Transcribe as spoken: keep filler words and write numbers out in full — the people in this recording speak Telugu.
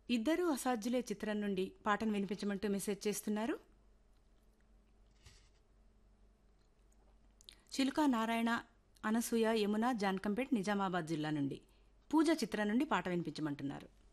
ఇద్దరూ అసాధ్యులే చిత్రం నుండి పాటను వినిపించమంటూ మెసేజ్ చేస్తున్నారు చిలుక నారాయణ, అనసూయ, యమున, జాన్కంపేట్, నిజామాబాద్ జిల్లా నుండి. పూజ చిత్రం నుండి పాట వినిపించమంటున్నారు.